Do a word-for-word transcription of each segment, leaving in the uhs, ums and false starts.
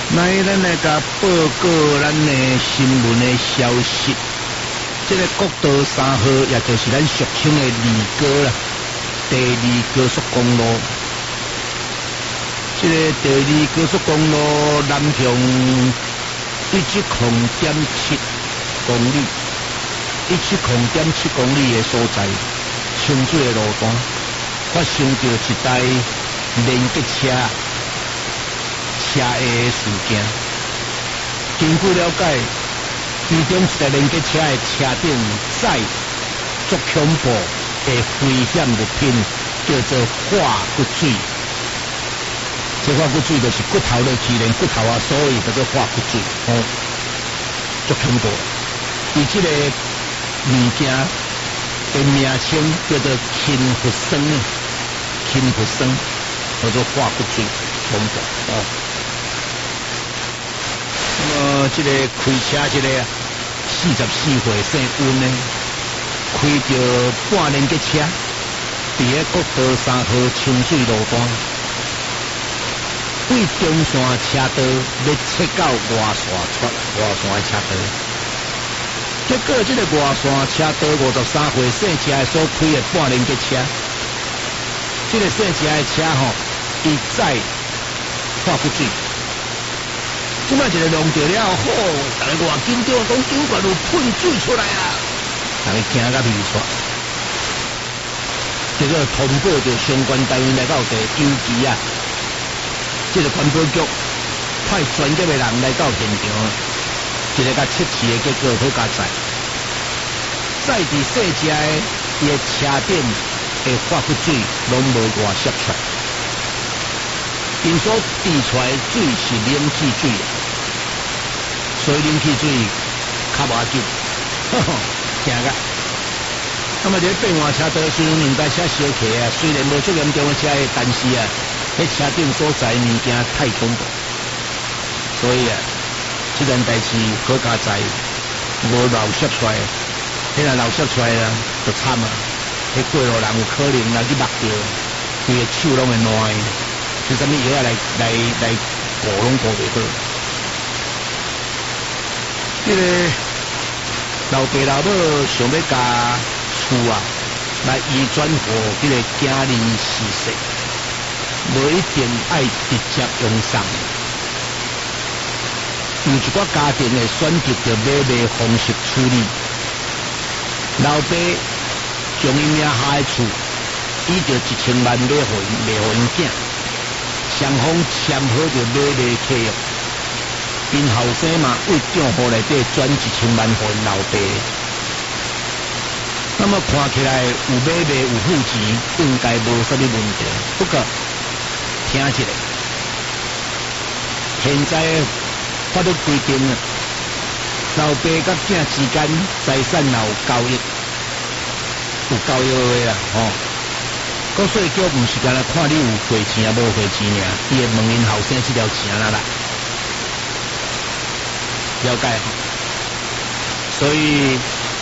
来，咱来甲报告咱的新闻的消息。这个国道三号，也就是咱俗称的二高啦，第二高速公路。这个第二高速公路南向一七零点七公里，一七零点七公里的所在，清水的路段发生着一台连接车车祸的事件。根据了解，其中一台连接车的车顶载足恐怖的危险物品，叫做化骨水。这化骨水就是骨头落去，连骨头啊，所以叫做化骨水。哦，足恐怖。伊这个物件的名称叫做氢氟酸啊，氢氟酸叫做化骨水，恐怖哦。那么这个开车这个四十四岁姓温呢，开着半连接车，伫咧国道三号清水路段，为中线车道要切到外线出外线的车道，结果这个外线车道五十三岁姓车所开的半连接车，这个姓车的车吼，伊载化骨水。即摆一个弄着了，吼！大家偌紧张，讲警察有喷水出来啊！大家惊甲鼻塞。这个通报着相关单位来到地邮局啊，这个环保局派专业的人来到现场，一个甲测试的结果好加载，载伫细只的伊的车顶的化骨水拢无外泄出来。因所滴出来的水是冷气水，所以冷气水较无要紧，呵呵，惊个。那么这变换车道虽然两台车相克啊，虽然无足严重的车，但是啊，迄车顶所在物件太恐怖，所以啊，这件代志好加载，无漏泄出来，迄若漏泄出来啊，就惨啊！迄过路人有可能来去目着，规个手拢会烂。是啥物药啊？来来来，顾拢顾袂好。这个老爸老母想要甲厝啊，来移转互这个囝儿逝世，无一定爱直接用送。有一寡家庭会选择着买卖方式处理。老爸将伊名下的厝，以着一千万买互卖互因囝。双方签好着买卖契约，因后生嘛为账户内底转一千万互因老爸。那么看起来有买卖有付钱，应该无啥物问题。不过听一下，现在法律规定啊，老爸甲囝之间财产若有交易，有交易的啦，吼、哦。国税局毋是干那看你有汇钱啊，无汇钱尔，伊会问因后生这条钱啦啦，了解。所以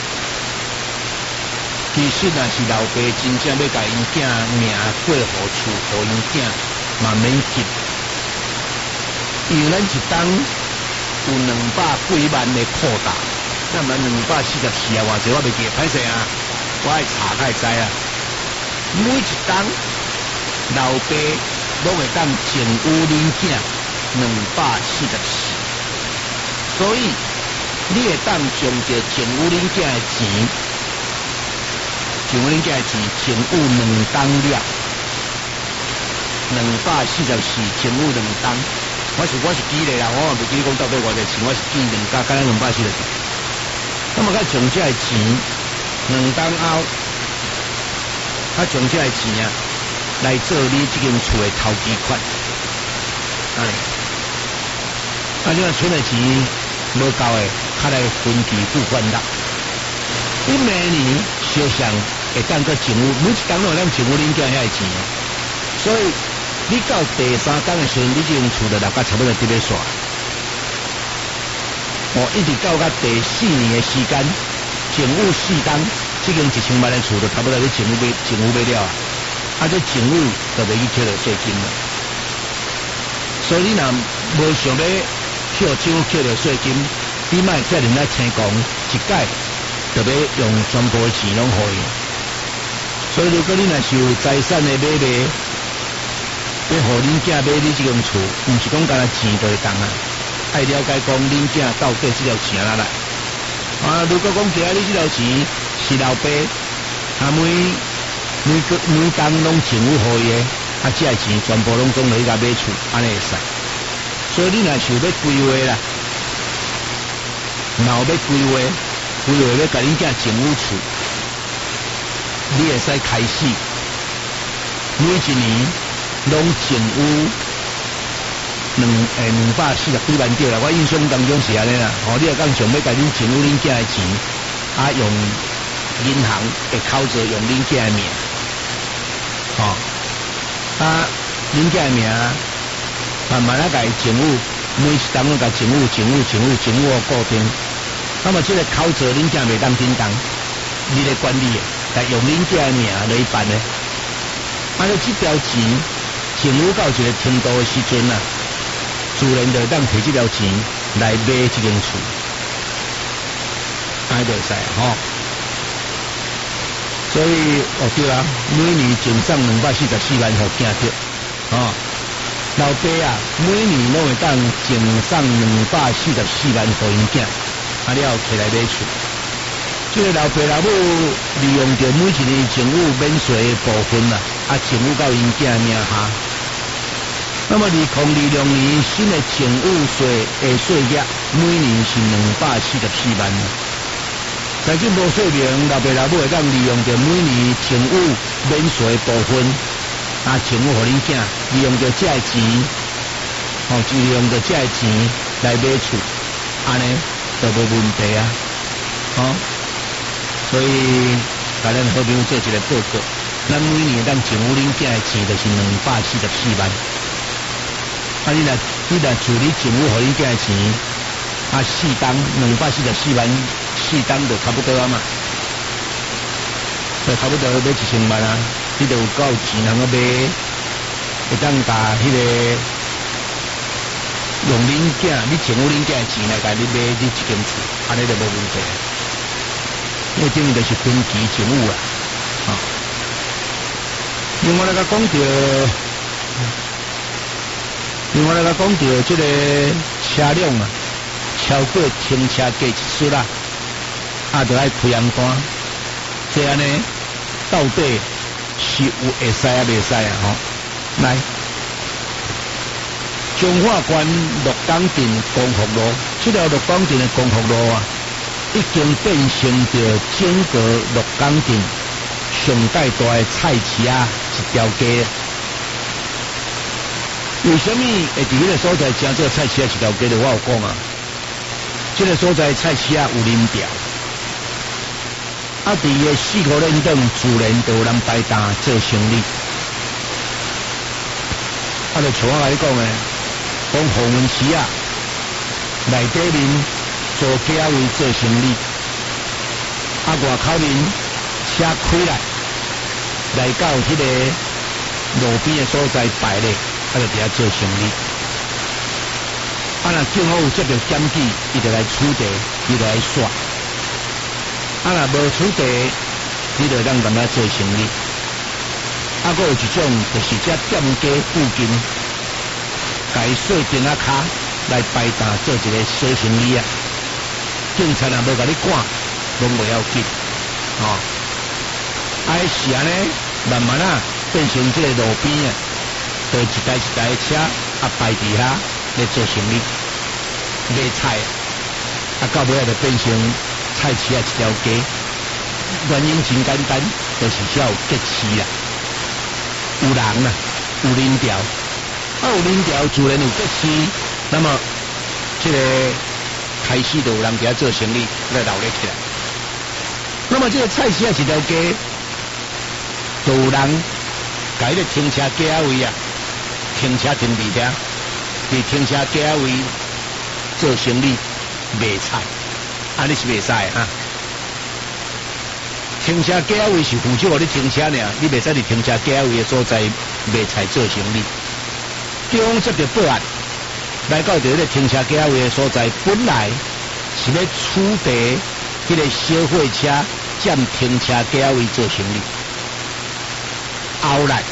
其实若是老爸真正要甲因囝名过户厝，互因囝嘛免急，因为咱一当有两百几万的扩大，那么两百四十四啊，偌济我袂记，歹势啊，我爱查才会知啊。每一档老爸拢会当前有恁囝两百四十四，所以你会当将着前有恁囝的钱，前有恁囝的钱前有两档了，两百四十四前有两档。我是我是记咧啦，我也袂记讲到底偌济钱，我是记两家，干咱两百四十四。那么甲将这的钱两档后。他将这个钱啊，来做你这间厝的头期款，哎，啊，你若存的钱无够的，他来分期付款啦。你每年小上会当个政府，每一档拢有咱政府恁囝遐个钱，所以你到第三档的时候，你这间厝就落甲差不多伫咧煞。哦，一直到甲第四年的时间，政府四档。这间一千万的厝就差不多去政府买，政府买了啊，啊，这政府就得去扣着税金了。所以你若无想要扣奖扣着税金，你莫遮尔来青狂，一届就要用全部的钱拢互伊。所以如果你若是有财产的买卖，要互恁囝买你即间厝，毋是讲干那钱就会当啊，爱了解讲恁囝到底即条钱哪来。啊，如果讲今仔日即条钱是老爸，啊每每个每当拢政府互伊的，啊即个钱全部拢总落去甲买厝，安尼会使。所以你若是有要规划啦，若有要规划，规划要甲恁囝政府厝，你会使开始每一年拢政府两诶两百四十几万对啦，我印象当中是安尼啦。哦，你若讲想要甲恁政府恁囝诶钱，啊用银行的口座用恁囝诶名，哦，啊恁囝诶名。慢慢啊，甲政府每一档拢甲政府、政府、政府、政府固定。那么这个口罩恁囝袂当叮当，你来管理的，来用恁囝的名来办的。啊，你这条钱，政府到一个程度的时阵啊，自然就当摕这条钱来买这间厝，安尼就会使吼。所以哦对啊，每年净赚两百四十四万，互囝着，哦。老爸啊，每年拢会当净送两百四十四万互因囝，啊了后摕来买厝。这个老爸老母利用着每一年政府免税的部分啦，啊政府到因囝名下。那么二零二六年新的政府税的税额每年是两百四十四万。财政部说明，老爸老母会当利用着每年政府免税的部分。啊，政府互恁囝利用着这钱，哦，利用着这钱来买厝，安尼就无问题啊，哦，所以甲咱好朋友做一个报告，咱每年咱政府恁囝的钱就是两百四十四万，啊，你若你若处理政府互恁囝的钱，啊，四档两百四十四万，四档就差不多啊嘛，就差不多要一千万啊。你就有够钱通个买，会当甲迄个用恁囝，你政府恁囝的钱来甲你买你一间厝，安尼就无问题。因为等于就是分期政府啦，啊。另外来甲讲到，另外来甲讲到这个车辆啊，超过停车价一速啦，啊，就爱开阳单，这安尼到底？是有会使啊，袂使啊，吼！来，彰化县鹿港镇光复路，这条鹿港镇的光复路啊，已经变成着整个鹿港镇上界大的菜市啊一条街。为什么会伫迄个所在称做菜市啊一条街的？我有讲啊，这个所在菜市啊有人调。啊！伫个四个链顶，自然就有人排单做生意。啊，就像我甲你讲诶，讲红门市啊，内底面做价位做生意，啊外口面车开来，来到迄个路边诶所在摆咧，啊就伫遐做生意。啊，若正好有接到检举，伊就来处理，伊就来刷。啊，若无厝地，你就当踮遐做生意。啊，佫有一种就是遮店家附近，甲伊设定啊卡来摆单做一个小生意啊。警察若无甲你赶，拢袂要紧，哦。啊，是安尼，慢慢啊变成这个路边啊，就一台一台车啊摆伫遐来做生意，卖菜，啊到尾啊就变成。菜市啊一条街，原因真简单，就是遐有结市啦，有人啦，有人调，啊有人调，自然有结市，那么这个开始就有人伫遐做生意，来闹热起来。那么这个菜市啊一条街，就有人甲迄个停车价位啊，停车停伫遐，伫停车价位做生意卖菜。啊，你是袂使啊！停车价位是负责互你停车尔，你袂使伫停车价位的所在卖菜做生意。警方接到报案， 来到这个停车格位的所在，本来是要处理迄个小货车占停车格位做生意，后来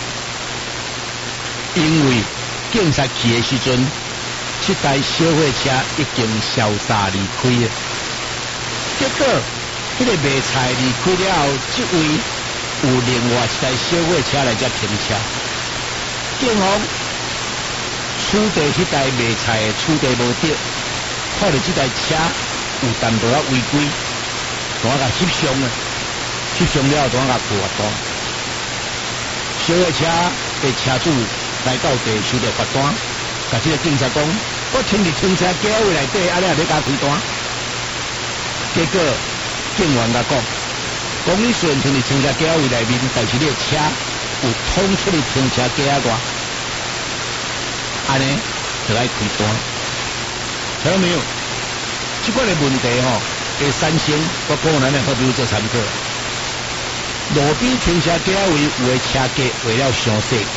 因为警察去的时阵，这台小货车已经潇洒离开了。结果，迄、那个卖菜离开了后，这位有另外一台小货车来遮停车。警方处理迄台卖菜的处理无得，看到这台车有淡薄仔违规，就甲翕相啊，翕相了后就甲罚单。小货车的车主来到地收到罚单，甲这个警察讲：我停伫停车格位内底，啊你也要甲开单？结果警员甲讲：讲你虽然停伫停车格位内面，但是你的车有通出去停车格外，安尼就爱开单。听到没有？这款的问题吼，会产生我讲咱的好比如做参考。路边停车格位有的车价为了上细价，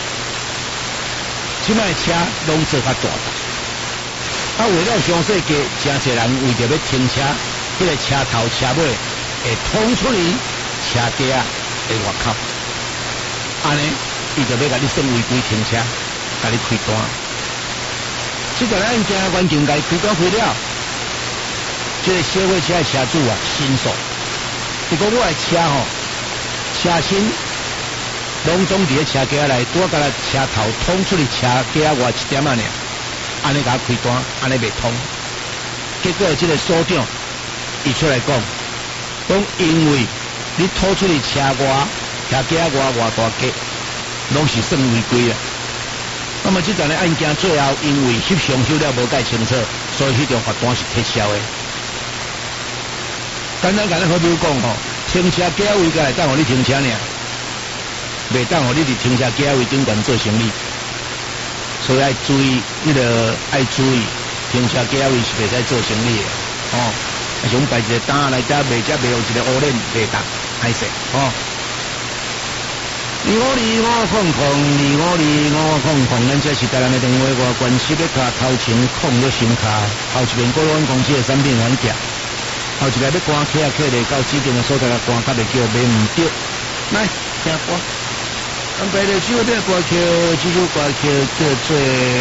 即摆车拢做较大台，啊为了上细价，真侪人为着要停车，迄、那个车头车尾会通出去车价的外口，安尼伊就要甲你算违规停车，甲你开单。即个案件关键该开单开了，这个小货车的车主啊申诉，伊讲我的车吼。车身拢总伫咧车架内，拄甲咱车头通出去车架外一点仔尔，安尼甲开单，安尼袂通。结果这个所长伊出来讲，讲因为你拖出去车外车架外外大价，拢是算违规啊。那么这桩的案件最后因为翕相翕了无解清楚，所以迄张罚单是撤销的。简单简单好比如讲吼。停车格位个来当互你停车尔，袂当互你伫停车格位顶悬做生意，所以爱注意，你著爱注意，停车格位是袂使做生意的，哦。啊，像摆一个单来遮卖，遮卖有一个乌链袂当，歹势，哦。二五二五空空，二五二五空空，咱这是台南的电话，外关系要卡头前控约心卡，后一面国安公司的产品环夹。后一个要关起啊，客嚟到指定的所在，关卡袂叫买唔着。来听歌，安排的这首歌曲，这首歌曲叫做，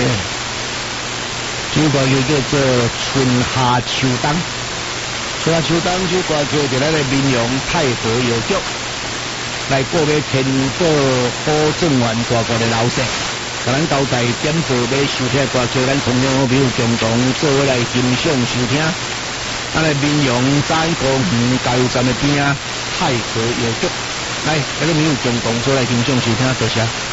这首歌曲叫做《春夏秋冬》。春夏秋冬这首歌曲就咱的民谣太和药局来过买天宝保证员大哥的老师，甲咱交代点播买收听歌曲，咱同样比如共同做伙来欣赏收听。咱来民谣在高园加油站的边啊，太和药局，来，咱个民谣共同做来欣赏收听，多谢。